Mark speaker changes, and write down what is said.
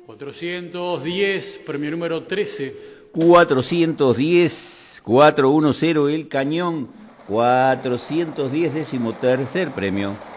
Speaker 1: 410, premio número 13.
Speaker 2: 410, 410 el cañón, 410, 13º premio.